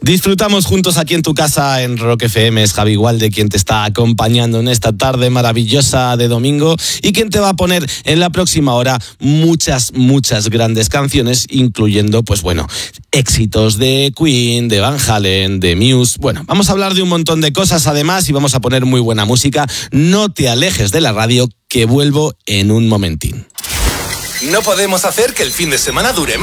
Disfrutamos juntos aquí en tu casa en Rock FM. Es Javi Gualde quien te está acompañando en esta tarde maravillosa de domingo y quien te va a poner en la próxima hora muchas grandes canciones, incluyendo, pues bueno, éxitos de Queen, de Van Halen, de Muse. Bueno, vamos a hablar de un montón de cosas además y vamos a poner muy buena música. No te alejes de la radio, que vuelvo en un momentín. No podemos hacer que el fin de semana dure más.